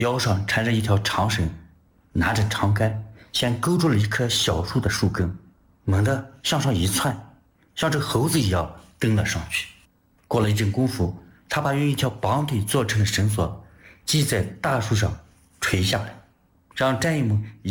腰上缠着一条长绳，拿着长杆，先勾住了一棵小树的树根，猛地向上一窜，像只猴子一样跟了上去。过了一阵功夫，他把用一条绑腿做成的绳索系在大树上垂下来，让战役们